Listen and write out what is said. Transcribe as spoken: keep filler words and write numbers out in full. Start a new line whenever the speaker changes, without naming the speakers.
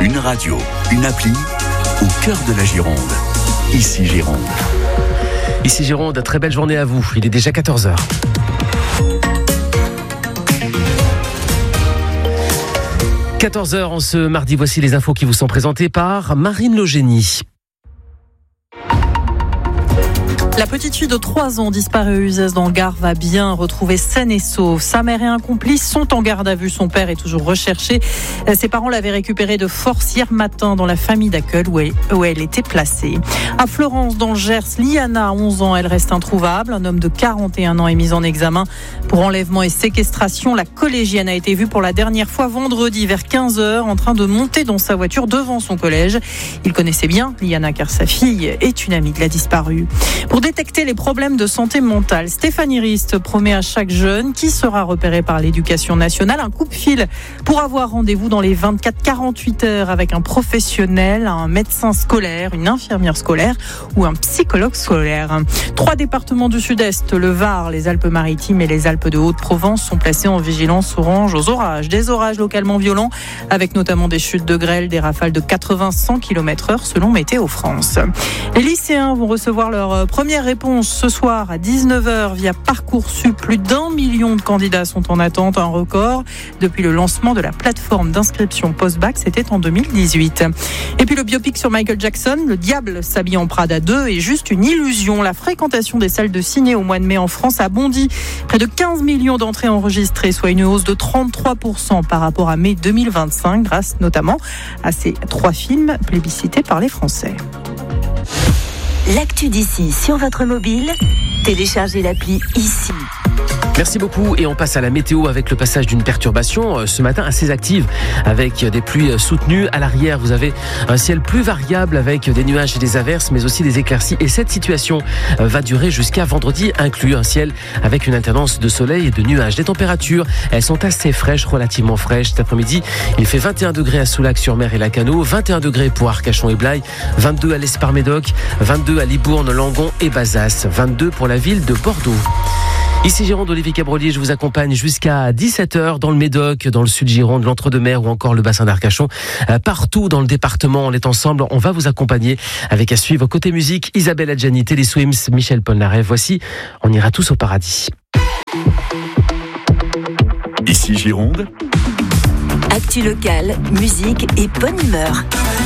Une radio, une appli, au cœur de la Gironde. Ici Gironde.
Ici Gironde, très belle journée à vous. Il est déjà quatorze heures. quatorze heures en ce mardi, voici les infos qui vous sont présentées par Marine Logénie.
La petite fille de trois ans disparue à Uzès dans le Gard va bien retrouver saine et sauve. Sa mère et un complice sont en garde à vue. Son père est toujours recherché. Ses parents l'avaient récupérée de force hier matin dans la famille d'accueil où elle, où elle était placée. À Florence, dans le Gers, Liana a onze ans. Elle reste introuvable. Un homme de quarante et un ans est mis en examen pour enlèvement et séquestration. La collégienne a été vue pour la dernière fois vendredi vers quinze heures en train de monter dans sa voiture devant son collège. Il connaissait bien Liana car sa fille est une amie de la disparue. Pour détecter les problèmes de santé mentale, Stéphanie Rist promet à chaque jeune qui sera repéré par l'Éducation nationale un coup-de-fil pour avoir rendez-vous dans les vingt-quatre à quarante-huit heures avec un professionnel, un médecin scolaire, une infirmière scolaire ou un psychologue scolaire. Trois départements du Sud-Est, le Var, les Alpes-Maritimes et les Alpes de Haute-Provence sont placés en vigilance orange aux orages. Des orages localement violents avec notamment des chutes de grêle, des rafales de quatre-vingts à cent kilomètres heure selon Météo France. Les lycéens vont recevoir leur première réponse ce soir à dix-neuf heures via Parcoursup. Plus d'un million de candidats sont en attente, un record depuis le lancement de la plateforme d'inscription post-bac, c'était en deux mille dix-huit. Et puis le biopic sur Michael Jackson, Le diable s'habille en Prada deux, est juste une illusion. La fréquentation des salles de ciné au mois de mai en France a bondi. Près de quinze millions d'entrées enregistrées, soit une hausse de trente-trois pour cent par rapport à mai deux mille vingt-cinq, grâce notamment à ces trois films plébiscités par les Français.
L'actu d'ici sur votre mobile, téléchargez l'appli Ici.
Merci beaucoup et on passe à la météo avec le passage d'une perturbation ce matin assez active avec des pluies soutenues. À l'arrière, vous avez un ciel plus variable avec des nuages et des averses mais aussi des éclaircies. Et cette situation va durer jusqu'à vendredi inclus. Un ciel avec une alternance de soleil et de nuages. Les températures, elles sont assez fraîches, relativement fraîches. Cet après-midi, il fait vingt et un degrés à Soulac-sur-Mer et Lacanau, vingt et un degrés pour Arcachon et Blaye, vingt-deux à l'Espar-Médoc, vingt-deux à Libourne, Langon et Bazas, vingt-deux pour la ville de Bordeaux. Ici Gironde, Olivier Cabrolier, je vous accompagne jusqu'à dix-sept heures dans le Médoc, dans le sud Gironde, l'Entre-deux-Mers ou encore le bassin d'Arcachon. Partout dans le département, on est ensemble, on va vous accompagner avec à suivre côté musique Isabelle Adjani, Télé Swims, Michel Polnareff. Voici, on ira tous au paradis.
Ici Gironde.
Actu locale, musique et bonne humeur.